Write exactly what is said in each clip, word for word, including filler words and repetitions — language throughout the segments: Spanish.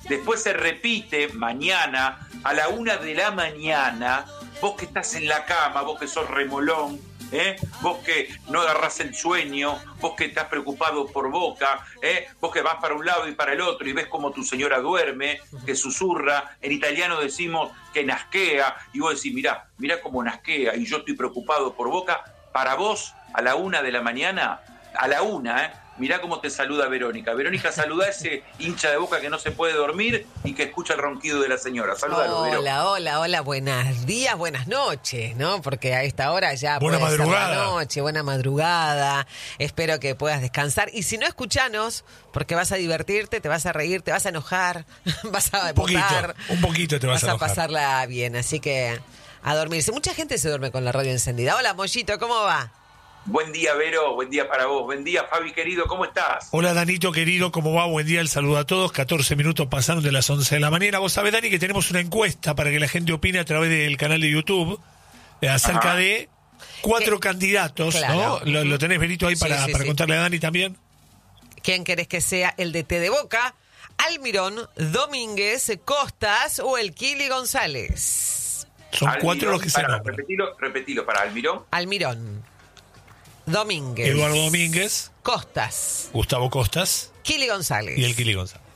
Después se repite mañana a la una de la mañana, vos que estás en la cama, vos que sos remolón, ¿eh? Vos que no agarrás el sueño, vos que estás preocupado por Boca, ¿eh? Vos que vas para un lado y para el otro y ves como tu señora duerme, que susurra, en italiano decimos que nasquea, y vos decís, mirá, mirá cómo nasquea, y yo estoy preocupado por Boca. Para vos, a la una de la mañana, a la una, ¿eh? Mirá cómo te saluda Verónica. Verónica, saluda a ese hincha de Boca que no se puede dormir y que escucha el ronquido de la señora. Saludalo, Hola, Verónica. hola, hola, buenos días, buenas noches, ¿no? Porque a esta hora ya buena puede madrugada. ser la noche, buena madrugada. Espero que puedas descansar. Y si no, escuchanos, porque vas a divertirte, te vas a reír, te vas a enojar, vas a Un poquito, votar. un poquito te vas, Vas a a enojar. pasarla bien, así que a dormirse. Mucha gente se duerme con la radio encendida. Hola, Mollito, ¿cómo va? Buen día, Vero, buen día para vos. Buen día, Fabi, querido, ¿cómo estás? Hola, Danito, querido, ¿cómo va? Buen día, el saludo a todos. catorce minutos pasaron de las once de la mañana. Vos sabés, Dani, que tenemos una encuesta para que la gente opine a través del canal de YouTube eh, acerca Ajá. de cuatro ¿Qué? candidatos, Claro. ¿no? Lo, lo tenés, Benito, ahí Sí, para, sí, para sí. contarle a Dani también. ¿Quién querés que sea el D T de Boca? ¿Almirón, Domínguez, Costas o el Kili González? Son Almirón, cuatro los que se para, nombran. repetilo, repetilo, para Almirón. Almirón, Domínguez, Eduardo Domínguez, Costas, Gustavo Costas Kili González. y el Kili González.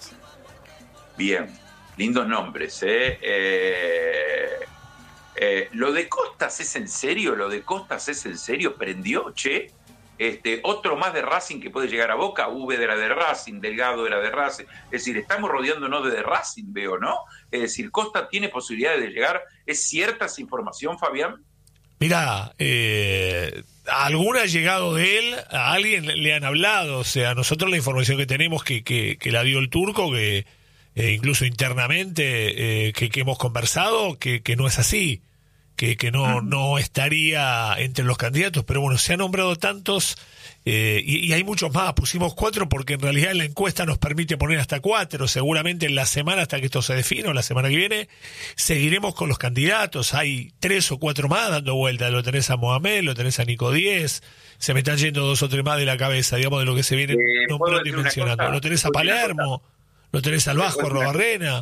Bien, lindos nombres, ¿eh? Eh, eh, ¿Lo de Costas es en serio? ¿Lo de Costas es en serio? ¿Prendió, che? Este, otro más de Racing que puede llegar a Boca, V era de Racing, Delgado era de Racing. Es decir, estamos rodeándonos de Racing, veo, ¿no? Es decir, Costa tiene posibilidades de llegar. ¿Es cierta esa información, Fabián? Mirá, eh, alguna ha llegado de él, a alguien le han hablado, o sea, nosotros la información que tenemos que, que, que la dio el Turco, que eh, incluso internamente eh, que, que hemos conversado, que, que no es así, que, que no, no estaría entre los candidatos, pero bueno, se han nombrado tantos eh, y, y hay muchos más, pusimos cuatro porque en realidad la encuesta nos permite poner hasta cuatro, seguramente en la semana hasta que esto se defina, o la semana que viene, seguiremos con los candidatos, hay tres o cuatro más dando vueltas, lo tenés a Mohamed, lo tenés a Nico Díez, se me están yendo dos o tres más de la cabeza, digamos, de lo que se viene Eh, ¿puedo nombrando y decir una mencionando, cosa? lo tenés a ¿Puedo decir una Palermo, lo tenés al Vasco ¿Puedo decir una cosa? Robarrena.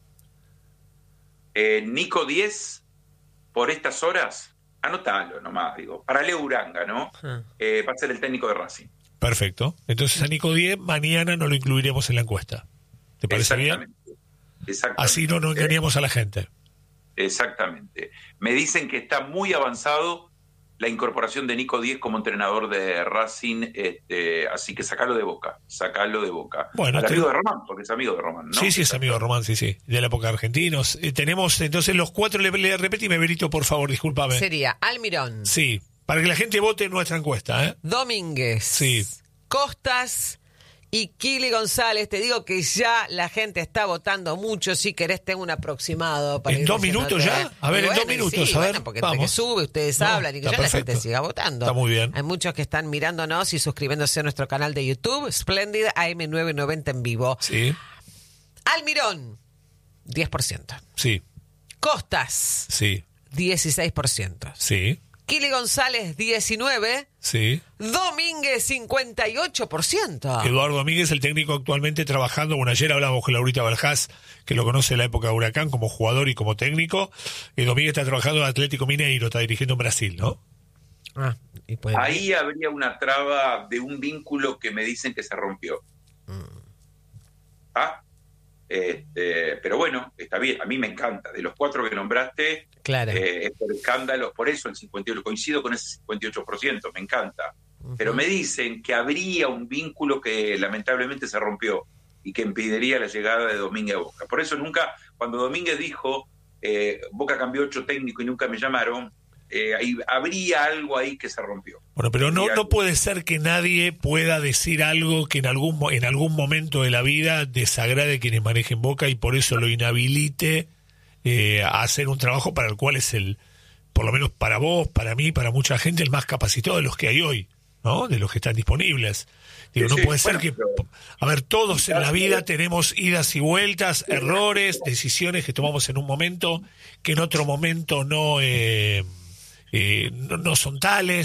Eh, Nico Díez, por estas horas, anotalo nomás, digo, para Leo Uranga, ¿no? Ah. Eh, va a ser el técnico de Racing. Perfecto. Entonces a Nico Díez mañana no lo incluiremos en la encuesta. ¿Te parece bien? Exactamente. Exactamente. Así no nos engañamos a la gente. Exactamente. Me dicen que está muy avanzado la incorporación de Nico Díez como entrenador de Racing, este, así que sacalo de Boca, sacalo de Boca. Bueno, Al te- amigo de Román, porque es amigo de Román, ¿no? Sí, sí, es amigo de Román, sí, sí. De la época de argentinos. Eh, tenemos entonces los cuatro, le, le repetime, Berito, por favor, discúlpame. Sería Almirón, Sí, para que la gente vote en nuestra encuesta, ¿eh? Domínguez, Sí. Costas y Kili González. Te digo que ya la gente está votando mucho. Si querés, tengo un aproximado. Para ¿En ir dos minutos diciéndote. ya? A ver, Y en dos y minutos, sí, a ver, bueno, porque entre que vamos. sube, ustedes No, hablan y que está ya la gente perfecto. siga votando. Está muy bien. Hay muchos que están mirándonos y suscribiéndose a nuestro canal de YouTube, Splendid A M novecientos noventa en vivo. Sí, Almirón, diez por ciento. sí, Costas, sí, dieciséis por ciento. sí, Kili González, diecinueve por ciento. sí. Domínguez, cincuenta y ocho por ciento. Eduardo Domínguez, el técnico actualmente trabajando, bueno, ayer hablábamos con Laurita Baljás, que lo conoce de la época de Huracán como jugador y como técnico, y Domínguez está trabajando en Atlético Mineiro, está dirigiendo en Brasil, ¿no? Ah, y puede- Ahí habría una traba de un vínculo que me dicen que se rompió. ¿Ah? Este, pero bueno, está bien, a mí me encanta. De los cuatro que nombraste, Claro. eh, es por escándalos, por eso el cincuenta y ocho, coincido con ese cincuenta y ocho por ciento, me encanta. Pero me dicen que habría un vínculo que lamentablemente se rompió y que impediría la llegada de Domínguez a Boca. Por eso nunca, cuando Domínguez dijo, eh, Boca cambió ocho técnicos y nunca me llamaron, eh, ahí, habría algo ahí que se rompió. Bueno, pero no, Habría no algo. puede ser que nadie pueda decir algo que en algún mo- en algún momento de la vida desagrade a quienes manejen Boca y por eso lo inhabilite eh, a hacer un trabajo para el cual es el, por lo menos para vos, para mí, para mucha gente, el más capacitado de los que hay hoy, ¿no? De los que están disponibles. Digo, Sí, no sí, puede ser bueno, que, pero- a ver, todos en la vida Claro. tenemos idas y vueltas, errores, decisiones que tomamos en un momento que en otro momento no, eh, eh, no, no son tales,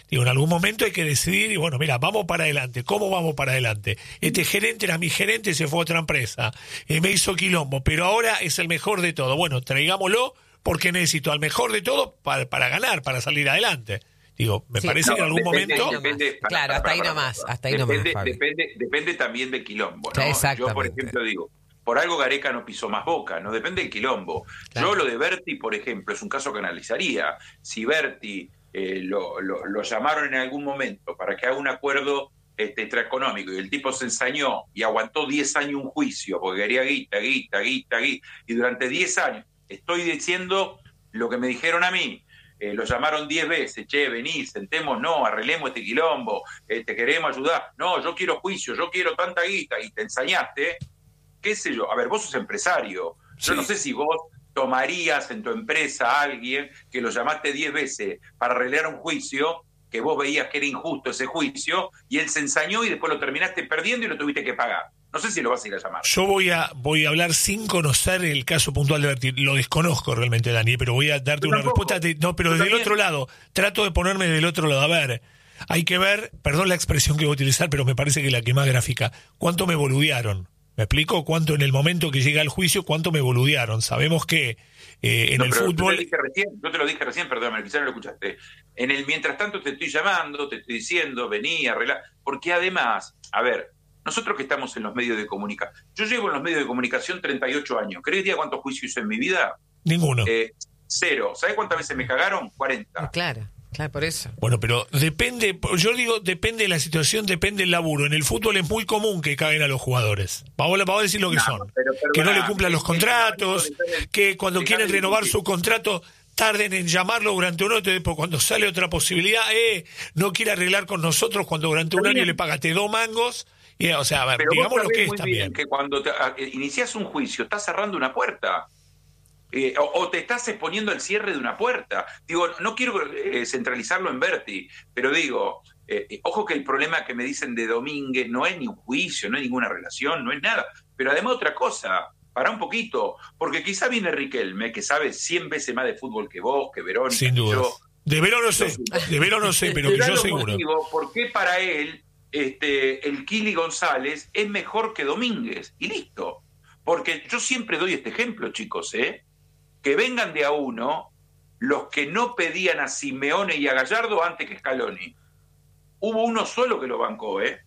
Digo, en algún momento hay que decidir y bueno, mira, vamos para adelante. ¿Cómo vamos para adelante? Este gerente era mi gerente, se fue a otra empresa. Eh, me hizo quilombo, pero ahora es el mejor de todo. Bueno, traigámoslo porque necesito al mejor de todo para, para ganar, para salir adelante. Digo, me Sí, parece no, que en algún depende, momento... depende, para, Claro, para, hasta ahí para, nomás, para. hasta ahí depende, nomás, Fabi. depende, depende también del quilombo, ¿no? Exactamente. Yo, por ejemplo, digo, por algo Gareca no pisó más Boca, no depende del quilombo. Claro. Yo lo de Berti, por ejemplo, es un caso que analizaría. Si Berti eh, lo, lo, lo llamaron en algún momento para que haga un acuerdo este, extraeconómico y el tipo se ensañó y aguantó diez años un juicio porque quería guita, guita, guita, guita, y durante diez años estoy diciendo lo que me dijeron a mí. Eh, lo llamaron diez veces, che, vení, sentemos, no, arreglemos este quilombo, eh, te queremos ayudar, no, yo quiero juicio, yo quiero tanta guita, y te ensañaste, qué sé yo, a ver, vos sos empresario, yo Sí. no sé si vos tomarías en tu empresa a alguien que lo llamaste diez veces para arreglar un juicio, que vos veías que era injusto ese juicio, y él se ensañó y después lo terminaste perdiendo y lo tuviste que pagar. No sé si lo vas a ir a llamar. Yo voy a voy a hablar sin conocer el caso puntual de Berti. Lo desconozco realmente, Dani, pero voy a darte Yo una tampoco. respuesta. De, no, pero Yo desde el también. otro lado. Trato de ponerme del otro lado. A ver, hay que ver, perdón la expresión que voy a utilizar, pero me parece que la que más gráfica. ¿Cuánto me boludearon? ¿Me explico? ¿Cuánto en el momento que llega al juicio, cuánto me boludearon? Sabemos que eh, en No, el pero fútbol... Yo te, dije recién, yo te lo dije recién, perdóname, quizás no lo escuchaste. En el mientras tanto te estoy llamando, te estoy diciendo, vení, arregla. Porque además, a ver, nosotros que estamos en los medios de comunicación, yo llevo en los medios de comunicación treinta y ocho años. ¿Querés que diga cuántos juicios hice en mi vida? Ninguno. Eh, cero. ¿Sabés cuántas veces me cagaron? cuarenta. Claro, claro, por eso. Bueno, pero depende, yo digo, depende de la situación, depende del laburo. En el fútbol es muy común que caguen a los jugadores. Vamos, vamos a decir lo que No, son. pero Que no le perdona, cumplan los el- contratos, el- que cuando el- quieren el- renovar el- su contrato tarden en llamarlo durante un año, después cuando sale otra posibilidad, eh, no quiere arreglar con nosotros cuando durante un Está año bien. le pagaste dos mangos. Y, o sea, a ver, Pero digamos vos lo que sabés es muy también. bien que cuando te, a, eh, iniciás un juicio, estás cerrando una puerta. Eh, o, o te estás exponiendo al cierre de una puerta. Digo, no quiero eh, centralizarlo en Berti, pero digo, eh, eh, ojo que el problema que me dicen de Domínguez no es ni un juicio, no es ninguna relación, no es nada. Pero además otra cosa, para un poquito, porque quizá viene Riquelme, que sabe cien veces más de fútbol que vos, que Verónica, Sin que duda. yo. De Vero no sé, de Vero no sé, pero que Será yo los seguro. motivos por qué para él este, el Kili González es mejor que Domínguez. Y listo. Porque yo siempre doy este ejemplo, chicos, ¿eh? Que vengan de a uno los que no pedían a Simeone y a Gallardo antes que Scaloni. Hubo uno solo que lo bancó, ¿eh?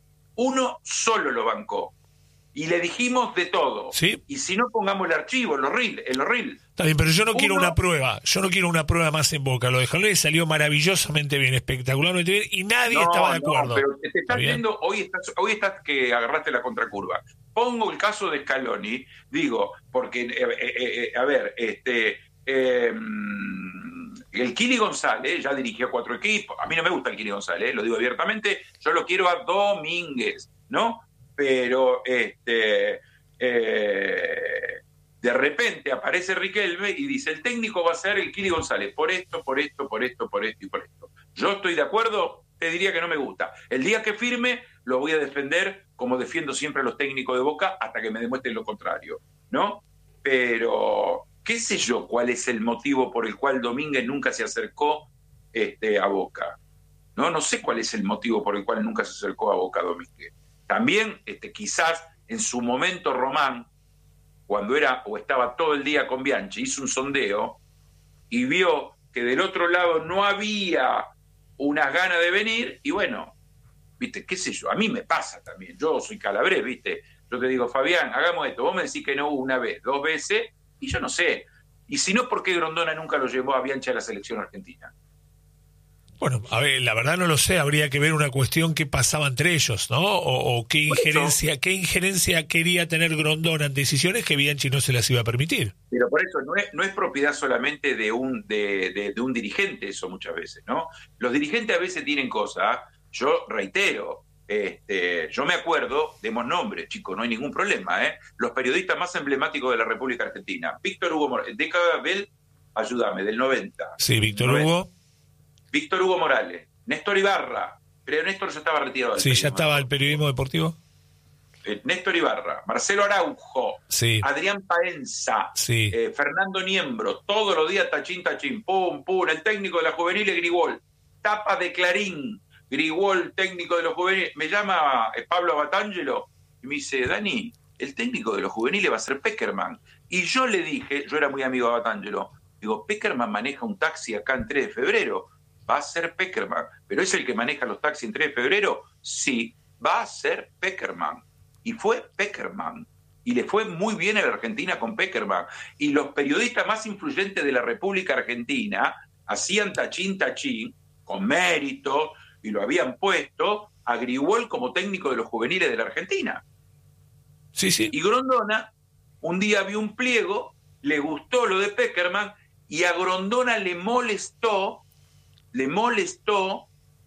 Uno solo lo bancó. Y le dijimos de todo. Sí. Y si no, pongamos el archivo, el reel, el reel. Está bien, pero yo no Uno- quiero una prueba. Yo no quiero una prueba más en Boca. Lo de Jalón salió maravillosamente bien, espectacularmente bien, y nadie No, estaba de no, acuerdo. pero te, te ¿Está estás bien? viendo, hoy estás, hoy estás que agarraste la contracurva. Pongo el caso de Scaloni, digo, porque, eh, eh, eh, a ver, este eh, el Kili González ya dirigió cuatro equipos. A mí no me gusta el Kili González, lo digo abiertamente, yo lo quiero a Domínguez, ¿no? Pero este eh, de repente aparece Riquelme y dice, el técnico va a ser el Kili González, por esto, por esto, por esto, por esto y por esto. Yo estoy de acuerdo, te diría que no me gusta. El día que firme, lo voy a defender como defiendo siempre a los técnicos de Boca hasta que me demuestren lo contrario, ¿no? Pero, qué sé yo cuál es el motivo por el cual Domínguez nunca se acercó este, a Boca. No, no sé cuál es el motivo por el cual nunca se acercó a Boca Domínguez. También, este, quizás en su momento Román, cuando era o estaba todo el día con Bianchi, hizo un sondeo y vio que del otro lado no había unas ganas de venir, y bueno, viste, qué sé yo, a mí me pasa también, yo soy calabrés, viste, yo te digo, Fabián, hagamos esto, vos me decís que no una vez, dos veces, y yo no sé, y si no, ¿por qué Grondona nunca lo llevó a Bianchi a la selección argentina? Bueno, a ver, la verdad no lo sé, habría que ver una cuestión que pasaba entre ellos, ¿no? O, o qué Por eso. injerencia, qué injerencia quería tener Grondona en decisiones que Bianchi no se las iba a permitir. Pero por eso no es, no es propiedad solamente de un, de, de, de un dirigente eso muchas veces, ¿no? Los dirigentes a veces tienen cosas, yo reitero, este, yo me acuerdo, demos nombres, chicos, no hay ningún problema, ¿eh? Los periodistas más emblemáticos de la República Argentina, Víctor Hugo Morales, década del, ayúdame, del noventa. Sí, Víctor noventa. Hugo. Víctor Hugo Morales, Néstor Ibarra, pero Néstor ya estaba retirado. del Sí, ya periodismo. estaba el periodismo deportivo. Eh, Néstor Ibarra, Marcelo Araujo, Sí, Adrián Paenza, sí. eh, Fernando Niembro, todos los días tachín, tachín, pum, pum, el técnico de la juvenil es Grigol. tapa de Clarín, Grigol, técnico de los juveniles, me llama eh, Pablo Batangelo y me dice, Dani, el técnico de los juveniles va a ser Peckerman. Y yo le dije, yo era muy amigo de Batangelo, digo, Peckerman maneja un taxi acá en tres de febrero, va a ser Peckerman, pero ¿es el que maneja los taxis en tres de febrero? Sí, va a ser Peckerman. Y fue Peckerman. Y le fue muy bien a la Argentina con Peckerman. Y los periodistas más influyentes de la República Argentina hacían tachín, tachín, con mérito, y lo habían puesto a Grigol como técnico de los juveniles de la Argentina. Sí, sí. Y Grondona un día vio un pliego, le gustó lo de Peckerman, y a Grondona le molestó, le molestó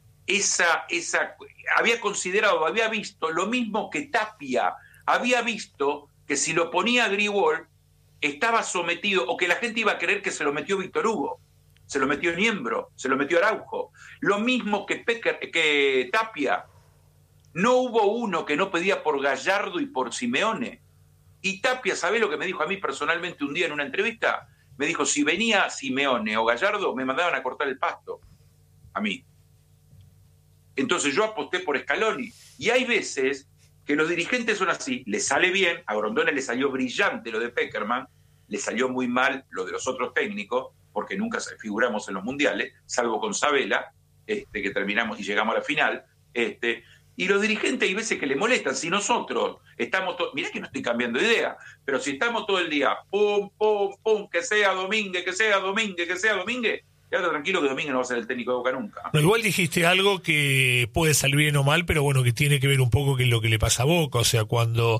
esa, esa, había considerado, había visto lo mismo que Tapia, había visto que si lo ponía a Grigol estaba sometido, o que la gente iba a creer que se lo metió Víctor Hugo, se lo metió Niembro, se lo metió Araujo, lo mismo que, Pecker, que Tapia. No hubo uno que no pedía por Gallardo y por Simeone. Y Tapia, ¿sabe lo que me dijo a mí personalmente un día en una entrevista? Me dijo, si venía Simeone o Gallardo, me mandaban a cortar el pasto. A mí. Entonces yo aposté por Scaloni. Y hay veces que los dirigentes son así. Le sale bien, a Grondona le salió brillante lo de Peckerman, le salió muy mal lo de los otros técnicos, porque nunca figuramos en los mundiales, salvo con Sabela, este, que terminamos y llegamos a la final. Este, y los dirigentes hay veces que le molestan. Si nosotros estamos, to- mirá que no estoy cambiando de idea, pero si estamos todo el día, pum, pum, pum, que sea Domínguez, que sea Domínguez, que sea Domínguez, quédate tranquilo que Domínguez no va a ser el técnico de Boca nunca. No, igual dijiste algo que puede salir bien o mal, pero bueno, que tiene que ver un poco con lo que le pasa a Boca. O sea, cuando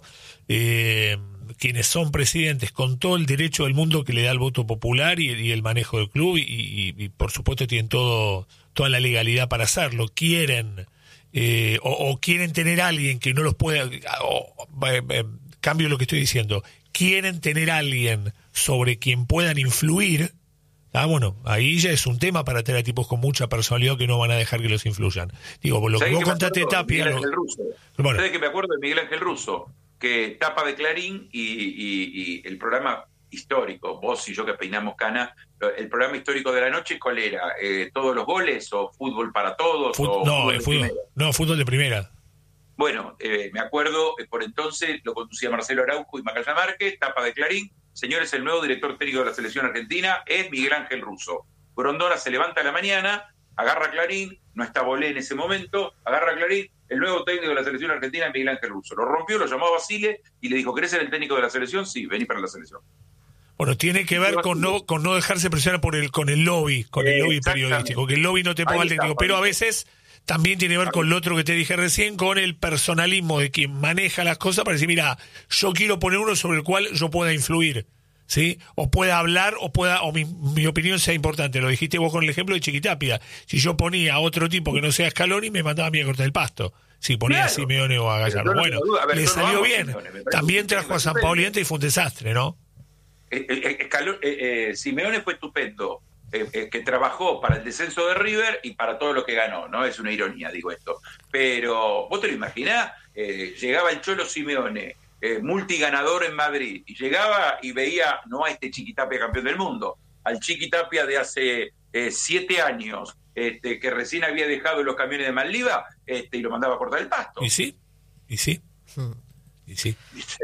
eh, quienes son presidentes, con todo el derecho del mundo que le da el voto popular y, y el manejo del club, y, y, y por supuesto tienen todo toda la legalidad para hacerlo, quieren eh, o, o quieren tener a alguien que no los pueda, o, eh, eh, cambio lo que estoy diciendo, quieren tener a alguien sobre quien puedan influir. Ah, bueno, ahí ya es un tema para tener a tipos con mucha personalidad que no van a dejar que los influyan. Digo, por lo que vos contaste de Tapia... Miguel Lo... Ángel Russo. Bueno. ¿Sabés que me acuerdo de Miguel Ángel Russo? Que tapa de Clarín y, y, y el programa histórico, vos y yo que peinamos cana, el programa histórico de la noche, ¿cuál era? Eh, ¿Todos los goles o fútbol para todos? Fut... o no, fútbol, fútbol, no, fútbol de primera. Bueno, eh, me acuerdo, eh, por entonces lo conducía Marcelo Araujo y Macaya Márquez, tapa de Clarín. Señores, el nuevo director técnico de la selección argentina es Miguel Ángel Russo. Grondona se levanta a la mañana, agarra Clarín, no está Bolé en ese momento, agarra Clarín, el nuevo técnico de la selección argentina es Miguel Ángel Russo. Lo rompió, lo llamó a Basile y le dijo, ¿querés ser el técnico de la selección? Sí, vení para la selección. Bueno, tiene que ver con no con no dejarse presionar por el con el lobby, con el lobby periodístico, que el lobby no te ponga el técnico, pero a veces también tiene que ver con lo otro que te dije recién, con el personalismo de quien maneja las cosas para decir, mira, yo quiero poner uno sobre el cual yo pueda influir. ¿Sí? O pueda hablar, o pueda, o mi, mi opinión sea importante. Lo dijiste vos con el ejemplo de Chiquitapia. Si yo ponía a otro tipo que no sea Scaloni, me mandaba a mí a cortar el pasto. Si ponía claro. a Simeone o a Gallardo. Bueno, no ver, le salió bien. Simeone, también trajo a San Paoliente y fue un desastre, ¿no? Eh, eh, Escalón, eh, eh, Simeone fue estupendo. Eh, eh, que trabajó para el descenso de River y para todo lo que ganó, ¿no? Es una ironía, digo esto. Pero, ¿vos te lo imaginás? Eh, llegaba el Cholo Simeone, Eh, multiganador en Madrid, y llegaba y veía no a este Chiquitapia campeón del mundo, al Chiquitapia de hace eh, siete años, este, que recién había dejado los camiones de Maldiva, este, y lo mandaba a cortar el pasto. Y sí, y sí, hmm. y sí.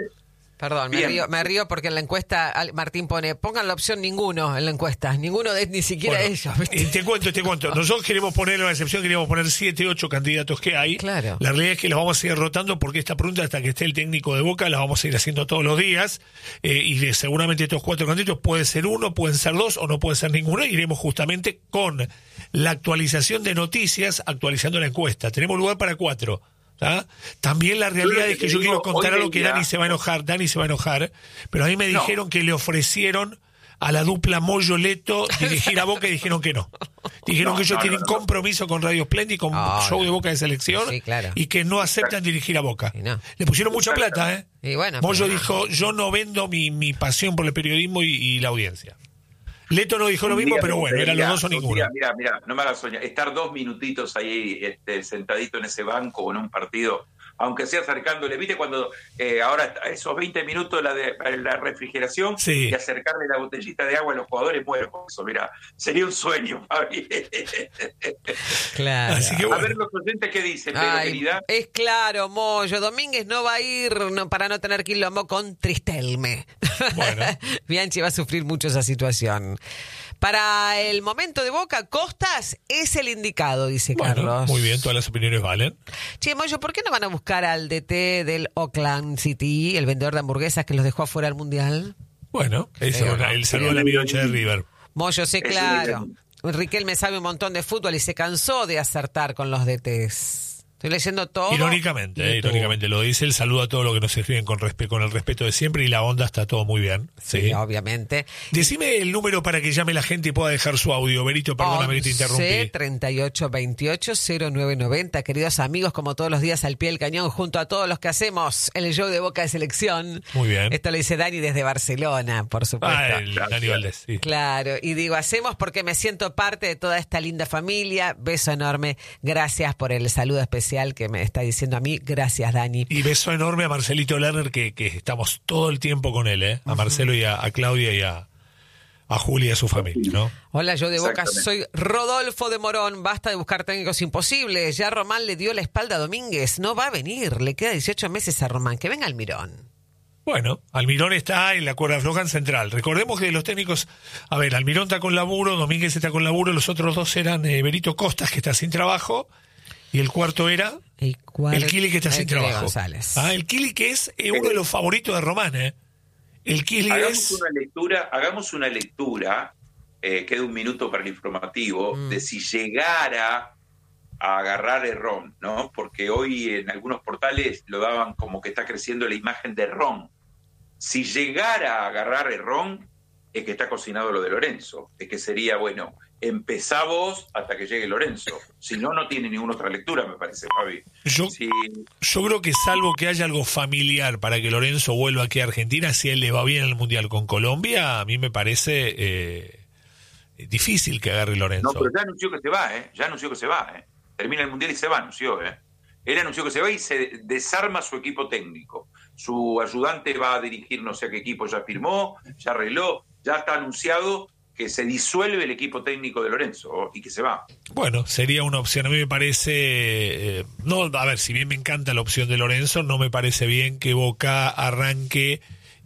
Perdón, me río, me río porque en la encuesta Martín pone, pongan la opción ninguno en la encuesta, ninguno de ni siquiera bueno, ellos. Y te cuento, te cuento, nosotros queremos poner una excepción, queremos poner siete, ocho candidatos que hay. Claro. La realidad es que los vamos a seguir rotando porque esta pregunta hasta que esté el técnico de Boca la vamos a ir haciendo todos los días eh, y de, seguramente estos cuatro candidatos puede ser uno, pueden ser dos o no puede ser ninguno, y iremos justamente con la actualización de noticias, actualizando la encuesta. Tenemos lugar para cuatro. ¿Ah? También la realidad es que yo quiero contar algo que Dani se va a enojar, Dani se va a enojar, pero a mí me dijeron no. que le ofrecieron a la dupla Moyo Leto dirigir a Boca y dijeron que no. Dijeron no, que ellos no, tienen no, no. compromiso con Radio Splendid, con oh, show no. de Boca de selección, sí, claro. y que no aceptan dirigir a Boca. No. Le pusieron mucha plata, ¿eh? Y bueno, Moyo dijo, yo no vendo mi, mi pasión por el periodismo y, y la audiencia. Leto no dijo lo mismo, pero bueno, eran los dos o ninguno. Mira, mira, mira, no me hagas soñar. Estar dos minutitos ahí este, sentadito en ese banco o en un partido aunque sea acercándole, ¿viste? Cuando eh, ahora esos veinte minutos la de la refrigeración sí. y acercarle la botellita de agua a los jugadores, muero con eso, mira, sería un sueño, Fabi. Claro. Así que bueno. A ver los oyentes qué dicen, Pedro, Ay, querida. es claro, Moyo. Domínguez no va a ir no, para no tener quilombo con Tristelme. Bueno. Bianchi va a sufrir mucho esa situación. Para el momento de Boca, Costas es el indicado, dice Bueno, Carlos. muy bien, todas las opiniones valen. Che, Moyo, ¿por qué no van a buscar al D T del Auckland City, el vendedor de hamburguesas que los dejó afuera del Mundial? Bueno, eso, Feo, ¿no? el saludo a la amiga de River. Moyo, sé, Es claro. un- Riquelme sabe un montón de fútbol y se cansó de acertar con los D Ts. Estoy leyendo todo. Irónicamente, eh, irónicamente lo dice, el saludo a todos los que nos escriben con, respe- con el respeto de siempre y la onda está todo muy bien. Sí, Sí. obviamente. Decime el número para que llame la gente y pueda dejar su audio. Berito, perdóname que te interrumpí. treinta y ocho veintiocho cero nueve noventa. Queridos amigos, como todos los días al pie del cañón, junto a todos los que hacemos el show de Boca de Selección. Muy bien. Esto lo dice Dani desde Barcelona, por supuesto. Ah, el Dani Valdés, sí. Claro, y digo, hacemos porque me siento parte de toda esta linda familia. Beso enorme. Gracias por el saludo especial que me está diciendo a mí. Gracias, Dani. Y beso enorme a Marcelito Lerner, que, que estamos todo el tiempo con él, ¿eh? A Marcelo y a, a Claudia y a, a Julia y a su familia, ¿no? Hola, yo de Boca Exactamente. soy Rodolfo de Morón. Basta de buscar técnicos imposibles. Ya Román le dio la espalda a Domínguez. No va a venir. Le queda dieciocho meses a Román. Que venga Almirón. Bueno, Almirón está en la cuerda floja en Central. Recordemos que los técnicos, a ver, Almirón está con laburo, Domínguez está con laburo, los otros dos eran eh, Berito Costas, que está sin trabajo, y el cuarto era El, cual... el Kili, que está el sin Kili trabajo. González. Ah, el Kili, que es eh, uno de los favoritos de Román, ¿eh? El Kili Hagamos es... una lectura, hagamos una lectura, eh, queda un minuto para el informativo, Mm. de si llegara a agarrar Errón, ¿no? Porque hoy en algunos portales lo daban como que está creciendo la imagen de Errón. Si llegara a agarrar Errón, es que está cocinado lo de Lorenzo. Es que sería, bueno, empezá vos hasta que llegue Lorenzo. Si no, no tiene ninguna otra lectura, me parece, Fabi. Yo, Si, yo creo que salvo que haya algo familiar para que Lorenzo vuelva aquí a Argentina, si a él le va bien en el Mundial con Colombia, a mí me parece eh, difícil que agarre Lorenzo. no, pero ya anunció que se va, ¿eh? Ya anunció que se va, ¿eh? Termina el Mundial y se va, anunció, ¿eh? Él anunció que se va y se desarma su equipo técnico. Su ayudante va a dirigir no sé a qué equipo, ya firmó, ya arregló, ya está anunciado que se disuelve el equipo técnico de Lorenzo y que se va. Bueno, sería una opción. A mí me parece... eh, no, a ver, si bien me encanta la opción de Lorenzo, no me parece bien que Boca arranque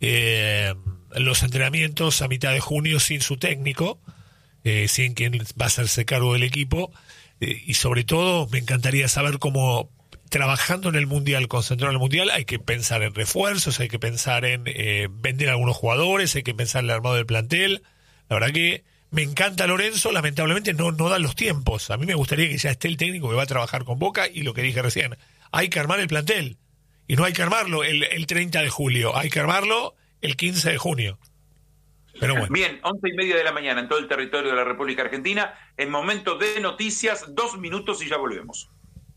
eh, los entrenamientos a mitad de junio sin su técnico, eh, sin quien va a hacerse cargo del equipo. Eh, y sobre todo, me encantaría saber cómo... Trabajando en el Mundial, concentrado en el Mundial, hay que pensar en refuerzos, hay que pensar en eh, vender a algunos jugadores, hay que pensar en el armado del plantel. La verdad que me encanta Lorenzo, lamentablemente no, no dan los tiempos. A mí me gustaría que ya esté el técnico que va a trabajar con Boca, y lo que dije recién, hay que armar el plantel. Y no hay que armarlo el, el treinta de julio, hay que armarlo el quince de junio. Pero bueno. Bien, once y media de la mañana en todo el territorio de la República Argentina, en momento de noticias, dos minutos y ya volvemos.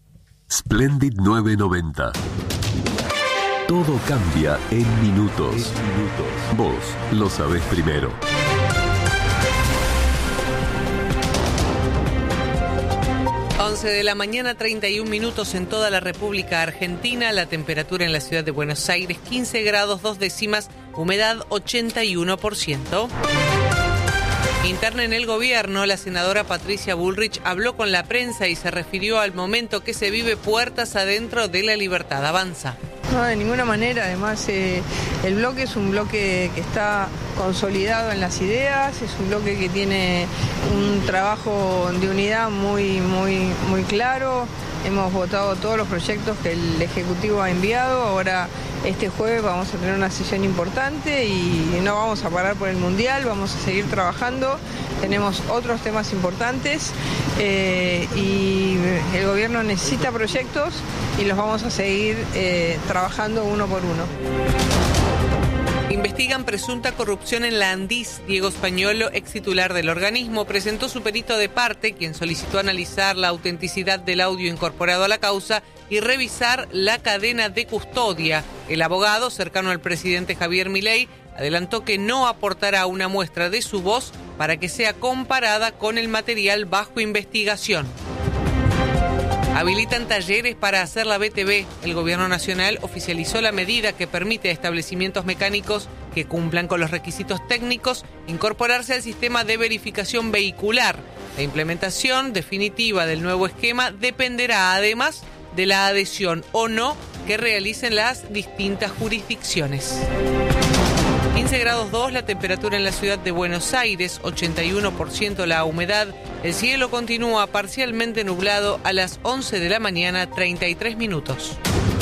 Splendid nueve noventa. Todo cambia en minutos. Vos lo sabés primero. once de la mañana, treinta y un minutos en toda la República Argentina. La temperatura en la ciudad de Buenos Aires, quince grados, dos décimas, humedad ochenta y uno por ciento. Interna en el gobierno, la senadora Patricia Bullrich habló con la prensa y se refirió al momento que se vive puertas adentro de la Libertad Avanza. No, de ninguna manera. Además, eh, el bloque es un bloque que está consolidado en las ideas, es un bloque que tiene un trabajo de unidad muy, muy, muy claro. Hemos votado todos los proyectos que el Ejecutivo ha enviado. Ahora, este jueves vamos a tener una sesión importante y no vamos a parar por el Mundial, vamos a seguir trabajando. Tenemos otros temas importantes eh, y el gobierno necesita proyectos y los vamos a seguir eh, trabajando uno por uno. Investigan presunta corrupción en la Andis. Diego Spagnolo, ex titular del organismo, presentó su perito de parte, quien solicitó analizar la autenticidad del audio incorporado a la causa y revisar la cadena de custodia. El abogado, cercano al presidente Javier Milei, adelantó que no aportará una muestra de su voz para que sea comparada con el material bajo investigación. Habilitan talleres para hacer la B T V. El Gobierno Nacional oficializó la medida que permite a establecimientos mecánicos que cumplan con los requisitos técnicos incorporarse al sistema de verificación vehicular. La implementación definitiva del nuevo esquema dependerá además de la adhesión o no que realicen las distintas jurisdicciones. quince grados dos la temperatura en la ciudad de Buenos Aires, ochenta y uno por ciento la humedad. El cielo continúa parcialmente nublado a las once de la mañana, treinta y tres minutos.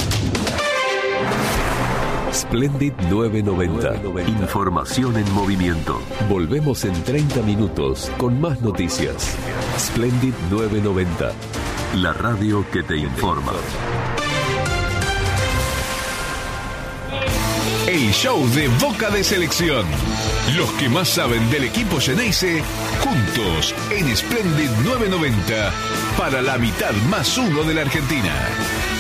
Splendid novecientos noventa. Información en movimiento. Volvemos en treinta minutos con más noticias. Splendid novecientos noventa. La radio que te informa. El show de Boca de Selección. Los que más saben del equipo Xeneize, juntos en Splendid novecientos noventa para la mitad más uno de la Argentina.